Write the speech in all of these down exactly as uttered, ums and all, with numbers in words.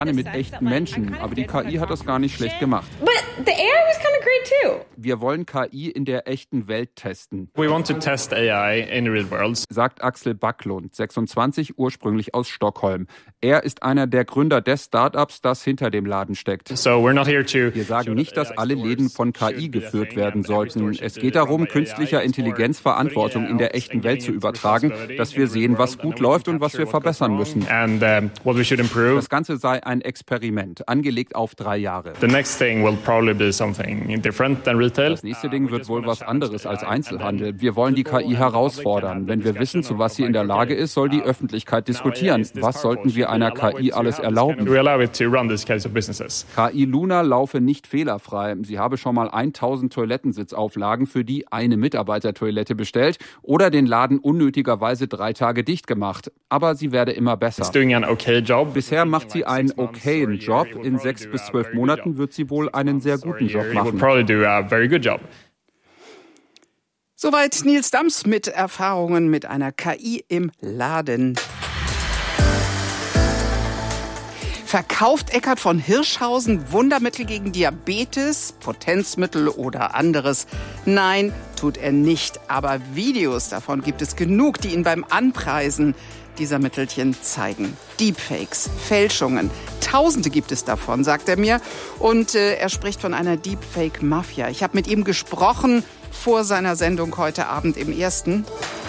mit echten Menschen, aber die K I hat das gar nicht schlecht gemacht. But the A I was kind of great too. Wir wollen K I in der echten Welt testen. We want to test A I in the real world, sagt Axel Backlund, sechsundzwanzig, ursprünglich aus Stockholm. Er ist einer der Gründer des Startups, das hinter dem Laden steckt. So we're not here to Wir sagen nicht, dass alle Läden von K I geführt werden sollten. Es geht darum, künstlicher Intelligenz Verantwortung in der echten Welt zu übertragen, dass wir sehen, was gut läuft und was wir verbessern müssen. and um, what we should improve. Das Ganze sei ein Experiment, angelegt auf drei Jahre. The next thing will probably be something different than retail. Das nächste Ding wird wohl was anderes als Einzelhandel. Wir wollen die K I herausfordern. Wenn wir wissen, zu was sie in der Lage ist, soll die Öffentlichkeit diskutieren. Was sollten wir einer K I alles erlauben? We allow it to run these kinds of businesses. K I Luna laufe nicht fehlerfrei. Sie habe schon mal tausend Toilettensitzauflagen für die eine Mitarbeitertoilette bestellt oder den Laden unnötigerweise drei Tage dicht gemacht. Aber sie werde immer besser. It's doing an okay job. Bisher macht sie einen okayen Job. In sechs bis zwölf Monaten wird sie wohl einen sehr guten Job Will machen. probably do a very good job. Soweit Nils Dams mit Erfahrungen mit einer K I im Laden. Verkauft Eckhard von Hirschhausen Wundermittel gegen Diabetes, Potenzmittel oder anderes? Nein, tut er nicht. Aber Videos davon gibt es genug, die ihn beim Anpreisen dieser Mittelchen zeigen. Deepfakes, Fälschungen. Tausende gibt es davon, sagt er mir. Und äh, er spricht von einer Deepfake-Mafia. Ich habe mit ihm gesprochen vor seiner Sendung heute Abend im Ersten.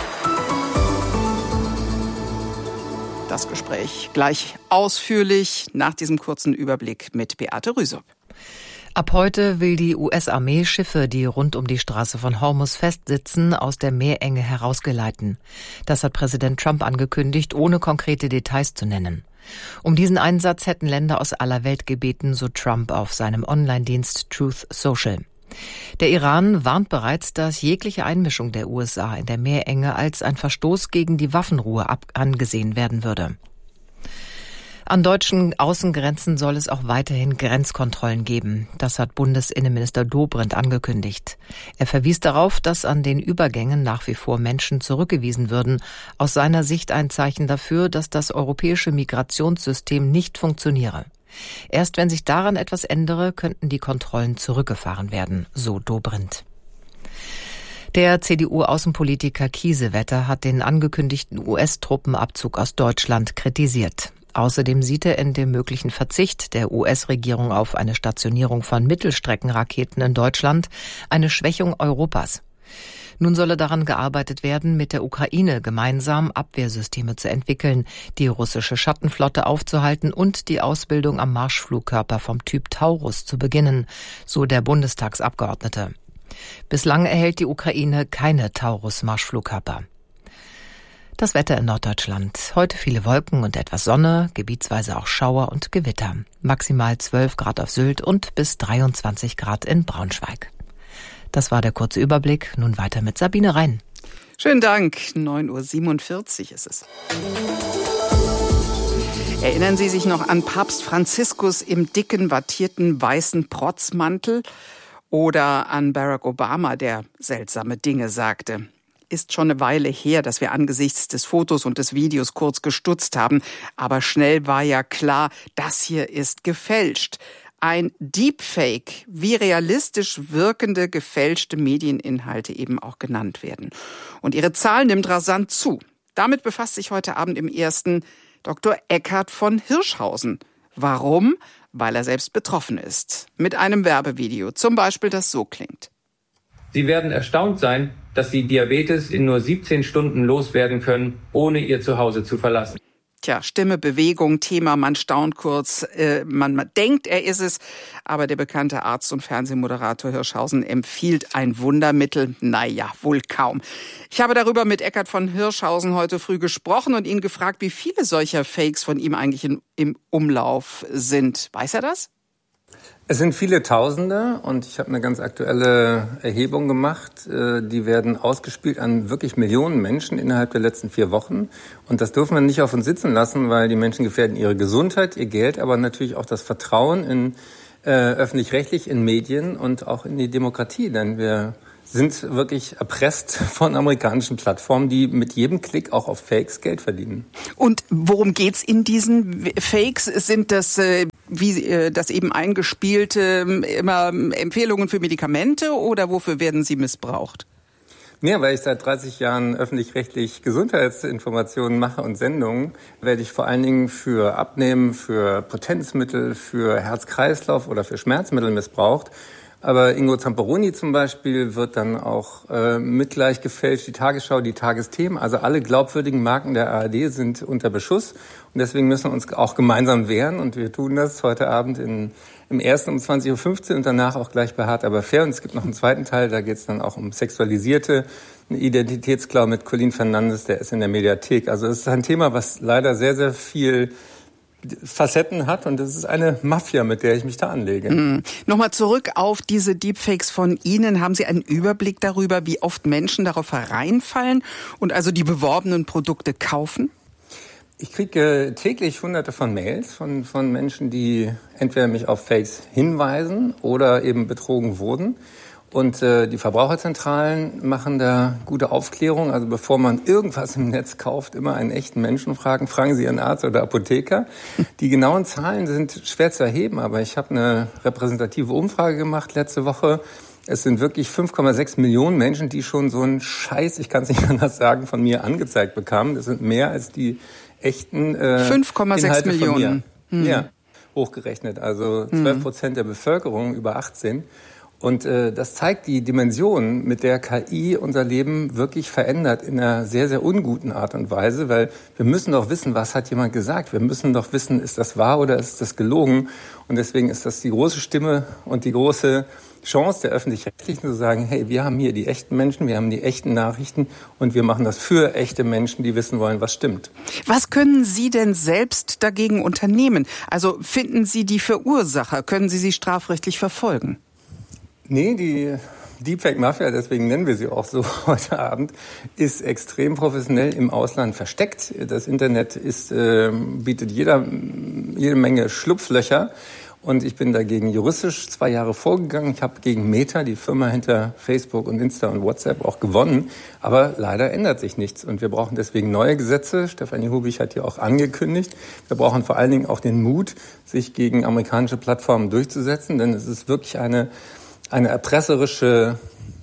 Das Gespräch gleich ausführlich nach diesem kurzen Überblick mit Beate Rüsop. Ab heute will die U S-Armee Schiffe, die rund um die Straße von Hormuz festsitzen, aus der Meerenge herausgeleiten. Das hat Präsident Trump angekündigt, ohne konkrete Details zu nennen. Um diesen Einsatz hätten Länder aus aller Welt gebeten, so Trump auf seinem Online-Dienst Truth Social. Der Iran warnt bereits, dass jegliche Einmischung der U S A in der Meerenge als ein Verstoß gegen die Waffenruhe angesehen werden würde. An deutschen Außengrenzen soll es auch weiterhin Grenzkontrollen geben. Das hat Bundesinnenminister Dobrindt angekündigt. Er verwies darauf, dass an den Übergängen nach wie vor Menschen zurückgewiesen würden. Aus seiner Sicht ein Zeichen dafür, dass das europäische Migrationssystem nicht funktioniere. Erst wenn sich daran etwas ändere, könnten die Kontrollen zurückgefahren werden, so Dobrindt. Der C D U-Außenpolitiker Kiesewetter hat den angekündigten U S-Truppenabzug aus Deutschland kritisiert. Außerdem sieht er in dem möglichen Verzicht der U S-Regierung auf eine Stationierung von Mittelstreckenraketen in Deutschland eine Schwächung Europas. Nun solle daran gearbeitet werden, mit der Ukraine gemeinsam Abwehrsysteme zu entwickeln, die russische Schattenflotte aufzuhalten und die Ausbildung am Marschflugkörper vom Typ Taurus zu beginnen, so der Bundestagsabgeordnete. Bislang erhält die Ukraine keine Taurus-Marschflugkörper. Das Wetter in Norddeutschland. Heute viele Wolken und etwas Sonne, gebietsweise auch Schauer und Gewitter. Maximal zwölf Grad auf Sylt und bis dreiundzwanzig Grad in Braunschweig. Das war der kurze Überblick. Nun weiter mit Sabine Rhein. Schönen Dank. neun Uhr siebenundvierzig ist es. Erinnern Sie sich noch an Papst Franziskus im dicken, wattierten, weißen Protzmantel? Oder an Barack Obama, der seltsame Dinge sagte? Ist schon eine Weile her, dass wir angesichts des Fotos und des Videos kurz gestutzt haben. Aber schnell war ja klar, das hier ist gefälscht. Ein Deepfake, wie realistisch wirkende gefälschte Medieninhalte eben auch genannt werden. Und ihre Zahl nimmt rasant zu. Damit befasst sich heute Abend im Ersten Doktor Eckhard von Hirschhausen. Warum? Weil er selbst betroffen ist. Mit einem Werbevideo, zum Beispiel, das so klingt. Sie werden erstaunt sein, dass Sie Diabetes in nur siebzehn Stunden loswerden können, ohne Ihr Zuhause zu verlassen. Tja, Stimme, Bewegung, Thema, man staunt kurz, äh, man, man denkt, er ist es. Aber der bekannte Arzt und Fernsehmoderator Hirschhausen empfiehlt ein Wundermittel. Naja, wohl kaum. Ich habe darüber mit Eckhard von Hirschhausen heute früh gesprochen und ihn gefragt, wie viele solcher Fakes von ihm eigentlich in, im Umlauf sind. Weiß er das? Es sind viele Tausende und ich habe eine ganz aktuelle Erhebung gemacht. Die werden ausgespielt an wirklich Millionen Menschen innerhalb der letzten vier Wochen. Und das dürfen wir nicht auf uns sitzen lassen, weil die Menschen gefährden ihre Gesundheit, ihr Geld, aber natürlich auch das Vertrauen in äh, öffentlich-rechtlich, in Medien und auch in die Demokratie. Denn wir sind wirklich erpresst von amerikanischen Plattformen, die mit jedem Klick auch auf Fakes Geld verdienen. Und worum geht's in diesen Fakes? Sind das, äh, wie äh, das eben eingespielte, äh, immer Empfehlungen für Medikamente oder wofür werden sie missbraucht? Ja, weil ich seit dreißig Jahren öffentlich-rechtlich Gesundheitsinformationen mache und Sendungen, werde ich vor allen Dingen für Abnehmen, für Potenzmittel, für Herz-Kreislauf oder für Schmerzmittel missbraucht. Aber Ingo Zamperoni zum Beispiel wird dann auch äh, mitgleich gefälscht, die Tagesschau, die Tagesthemen. Also alle glaubwürdigen Marken der A R D sind unter Beschuss. Und deswegen müssen wir uns auch gemeinsam wehren. Und wir tun das heute Abend in, im ersten um zwanzig Uhr fünfzehn und danach auch gleich bei Hart aber fair. Und es gibt noch einen zweiten Teil, da geht es dann auch um sexualisierte Identitätsklau mit Colin Fernandes, der ist in der Mediathek. Also es ist ein Thema, was leider sehr, sehr viel Facetten hat und das ist eine Mafia, mit der ich mich da anlege. Mhm. Nochmal zurück auf diese Deepfakes von Ihnen. Haben Sie einen Überblick darüber, wie oft Menschen darauf hereinfallen und also die beworbenen Produkte kaufen? Ich kriege täglich hunderte von Mails von, von Menschen, die entweder mich auf Fakes hinweisen oder eben betrogen wurden. Und äh, die Verbraucherzentralen machen da gute Aufklärung. Also bevor man irgendwas im Netz kauft, immer einen echten Menschen fragen. Fragen Sie Ihren Arzt oder Apotheker. Die genauen Zahlen sind schwer zu erheben, aber ich habe eine repräsentative Umfrage gemacht letzte Woche. Es sind wirklich fünf Komma sechs Millionen Menschen, die schon so einen Scheiß, ich kann es nicht anders sagen, von mir angezeigt bekamen. Das sind mehr als die echten äh, fünf Komma sechs Millionen. Hm. Ja, hochgerechnet. Also zwölf Prozent der Bevölkerung über achtzehn. Und äh, das zeigt die Dimension, mit der K I unser Leben wirklich verändert in einer sehr, sehr unguten Art und Weise, weil wir müssen doch wissen, was hat jemand gesagt. Wir müssen doch wissen, ist das wahr oder ist das gelogen? Und deswegen ist das die große Stimme und die große Chance der Öffentlich-Rechtlichen zu sagen, hey, wir haben hier die echten Menschen, wir haben die echten Nachrichten und wir machen das für echte Menschen, die wissen wollen, was stimmt. Was können Sie denn selbst dagegen unternehmen? Also finden Sie die Verursacher? Können Sie sie strafrechtlich verfolgen? Nee, die Deepfake-Mafia, deswegen nennen wir sie auch so heute Abend, ist extrem professionell im Ausland versteckt. Das Internet ist, äh, bietet jeder, jede Menge Schlupflöcher. Und ich bin dagegen juristisch zwei Jahre vorgegangen. Ich habe gegen Meta, die Firma hinter Facebook und Insta und WhatsApp, auch gewonnen. Aber leider ändert sich nichts. Und wir brauchen deswegen neue Gesetze. Stefanie Hubich hat ja auch angekündigt. Wir brauchen vor allen Dingen auch den Mut, sich gegen amerikanische Plattformen durchzusetzen. Denn es ist wirklich eine eine erpresserische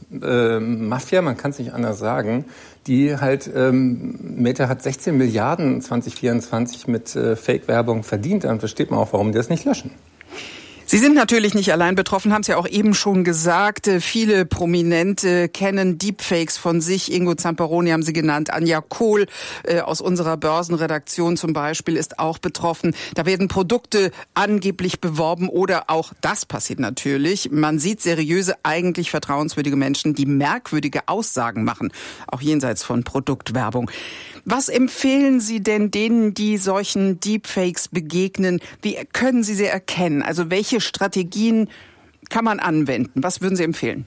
äh, Mafia, man kann es nicht anders sagen, die halt, ähm, Meta hat sechzehn Milliarden zwanzig vierundzwanzig mit äh, Fake-Werbung verdient. Dann versteht man auch, warum die das nicht löschen. Sie sind natürlich nicht allein betroffen, haben es ja auch eben schon gesagt. Viele Prominente kennen Deepfakes von sich. Ingo Zamperoni haben Sie genannt. Anja Kohl äh, aus unserer Börsenredaktion zum Beispiel ist auch betroffen. Da werden Produkte angeblich beworben oder auch das passiert natürlich. Man sieht seriöse, eigentlich vertrauenswürdige Menschen, die merkwürdige Aussagen machen, auch jenseits von Produktwerbung. Was empfehlen Sie denn denen, die solchen Deepfakes begegnen? Wie können Sie sie erkennen? Also welche Strategien kann man anwenden? Was würden Sie empfehlen?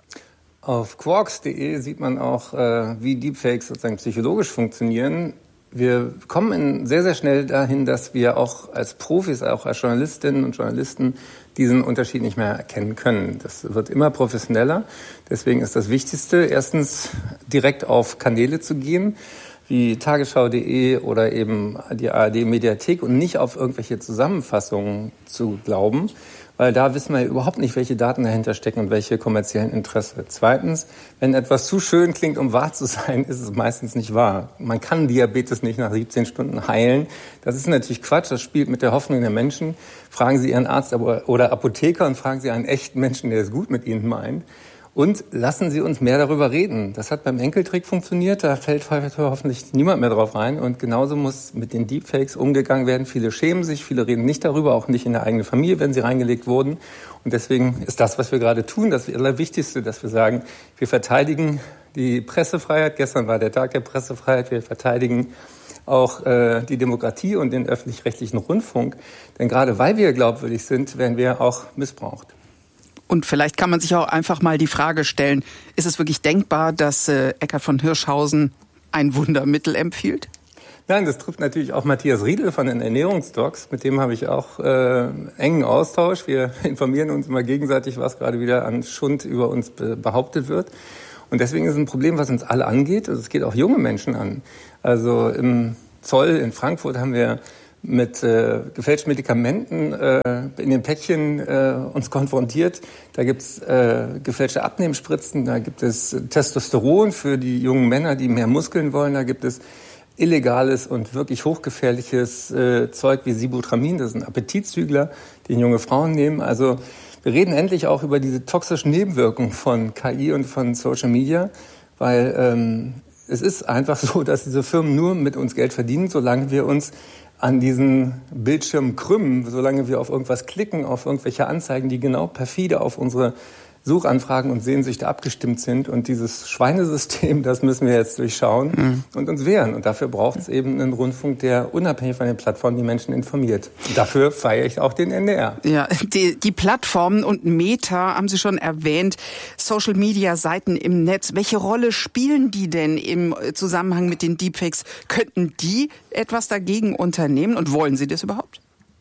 Auf quarks punkt de sieht man auch, wie Deepfakes sozusagen psychologisch funktionieren. Wir kommen in sehr, sehr schnell dahin, dass wir auch als Profis, auch als Journalistinnen und Journalisten diesen Unterschied nicht mehr erkennen können. Das wird immer professioneller. Deswegen ist das Wichtigste, erstens direkt auf Kanäle zu gehen, wie tagesschau punkt de oder eben die A R D-Mediathek und nicht auf irgendwelche Zusammenfassungen zu glauben, weil da wissen wir ja überhaupt nicht, welche Daten dahinter stecken und welche kommerziellen Interessen. Zweitens, wenn etwas zu schön klingt, um wahr zu sein, ist es meistens nicht wahr. Man kann Diabetes nicht nach siebzehn Stunden heilen. Das ist natürlich Quatsch, das spielt mit der Hoffnung der Menschen. Fragen Sie Ihren Arzt oder Apotheker und fragen Sie einen echten Menschen, der es gut mit Ihnen meint. Und lassen Sie uns mehr darüber reden. Das hat beim Enkeltrick funktioniert, da fällt hoffentlich niemand mehr drauf rein. Und genauso muss mit den Deepfakes umgegangen werden. Viele schämen sich, viele reden nicht darüber, auch nicht in der eigenen Familie, wenn sie reingelegt wurden. Und deswegen ist das, was wir gerade tun, das Allerwichtigste, dass wir sagen, wir verteidigen die Pressefreiheit. Gestern war der Tag der Pressefreiheit. Wir verteidigen auch äh, die Demokratie und den öffentlich-rechtlichen Rundfunk. Denn gerade weil wir glaubwürdig sind, werden wir auch missbraucht. Und vielleicht kann man sich auch einfach mal die Frage stellen, ist es wirklich denkbar, dass äh, Eckhard von Hirschhausen ein Wundermittel empfiehlt? Nein, das trifft natürlich auch Matthias Riedel von den Ernährungsdocs. Mit dem habe ich auch äh, engen Austausch. Wir informieren uns immer gegenseitig, was gerade wieder an Schund über uns be- behauptet wird. Und deswegen ist es ein Problem, was uns alle angeht. Also es geht auch junge Menschen an. Also im Zoll in Frankfurt haben wir mit äh, gefälschten Medikamenten äh, in den Päckchen äh, uns konfrontiert. Da gibt's äh, gefälschte Abnehmspritzen, da gibt es Testosteron für die jungen Männer, die mehr Muskeln wollen. Da gibt es illegales und wirklich hochgefährliches äh, Zeug wie Sibutramine. Das sind Appetitzügler, den junge Frauen nehmen. Also wir reden endlich auch über diese toxischen Nebenwirkungen von K I und von Social Media, weil ähm, es ist einfach so, dass diese Firmen nur mit uns Geld verdienen, solange wir uns an diesen Bildschirm krümmen, solange wir auf irgendwas klicken, auf irgendwelche Anzeigen, die genau perfide auf unsere Suchanfragen und Sehnsüchte abgestimmt sind. Und dieses Schweinesystem, das müssen wir jetzt durchschauen mhm. und uns wehren. Und dafür braucht es eben einen Rundfunk, der unabhängig von den Plattformen die Menschen informiert. Und dafür feiere ich auch den N D R. Ja, die, die Plattformen und Meta haben Sie schon erwähnt. Social-Media-Seiten im Netz. Welche Rolle spielen die denn im Zusammenhang mit den Deepfakes? Könnten die etwas dagegen unternehmen? Und wollen Sie das überhaupt?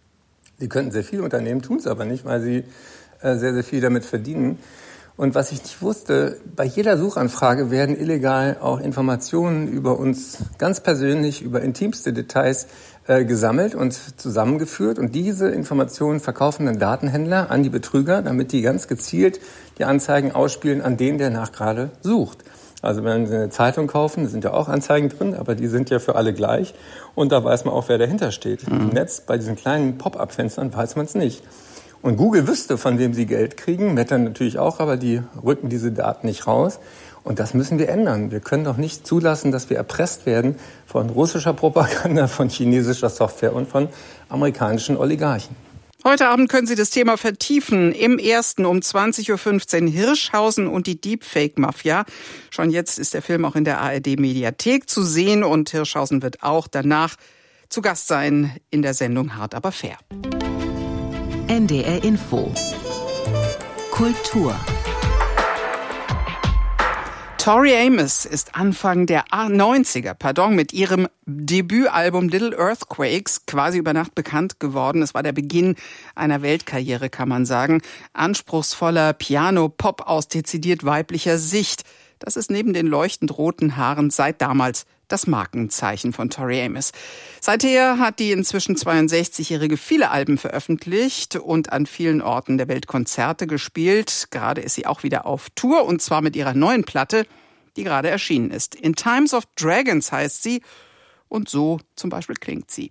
Sie könnten sehr viel unternehmen, tun es aber nicht, weil sie sehr, sehr viel damit verdienen. Und was ich nicht wusste, bei jeder Suchanfrage werden illegal auch Informationen über uns ganz persönlich, über intimste Details äh, gesammelt und zusammengeführt. Und diese Informationen verkaufen dann Datenhändler an die Betrüger, damit die ganz gezielt die Anzeigen ausspielen an den, der nach gerade sucht. Also wenn Sie eine Zeitung kaufen, da sind ja auch Anzeigen drin, aber die sind ja für alle gleich. Und da weiß man auch, wer dahinter steht. Mhm. Im Netz, bei diesen kleinen Pop-up-Fenstern, weiß man es nicht. Und Google wüsste, von wem sie Geld kriegen, Meta natürlich auch, aber die rücken diese Daten nicht raus. Und das müssen wir ändern. Wir können doch nicht zulassen, dass wir erpresst werden von russischer Propaganda, von chinesischer Software und von amerikanischen Oligarchen. Heute Abend können Sie das Thema vertiefen. Im ersten um zwanzig Uhr fünfzehn Hirschhausen und die Deepfake-Mafia. Schon jetzt ist der Film auch in der A R D-Mediathek zu sehen und Hirschhausen wird auch danach zu Gast sein in der Sendung Hart aber fair. N D R Info. Kultur. Tori Amos ist Anfang der neunziger, pardon, mit ihrem Debütalbum Little Earthquakes quasi über Nacht bekannt geworden. Es war der Beginn einer Weltkarriere, kann man sagen. Anspruchsvoller Piano-Pop aus dezidiert weiblicher Sicht. Das ist neben den leuchtend roten Haaren seit damals das Markenzeichen von Tori Amos. Seither hat die inzwischen zweiundsechzigjährige viele Alben veröffentlicht und an vielen Orten der Welt Konzerte gespielt. Gerade ist sie auch wieder auf Tour und zwar mit ihrer neuen Platte, die gerade erschienen ist. In Times of Dragons heißt sie und so zum Beispiel klingt sie.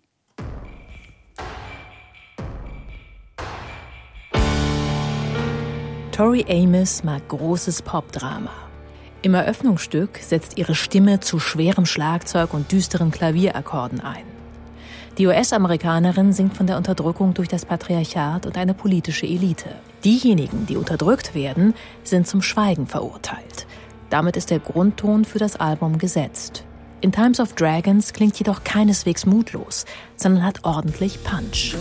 Tori Amos mag großes Popdrama. Im Eröffnungsstück setzt ihre Stimme zu schwerem Schlagzeug und düsteren Klavierakkorden ein. Die U S-Amerikanerin singt von der Unterdrückung durch das Patriarchat und eine politische Elite. Diejenigen, die unterdrückt werden, sind zum Schweigen verurteilt. Damit ist der Grundton für das Album gesetzt. In Times of Dragons klingt jedoch keineswegs mutlos, sondern hat ordentlich Punch.